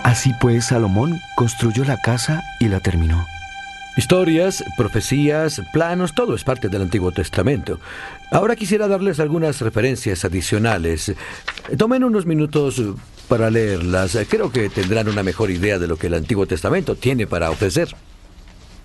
Así pues, Salomón construyó la casa y la terminó. Historias, profecías, planos, todo es parte del Antiguo Testamento. Ahora quisiera darles algunas referencias adicionales. Tomen unos minutos para leerlas. Creo que tendrán una mejor idea de lo que el Antiguo Testamento tiene para ofrecer.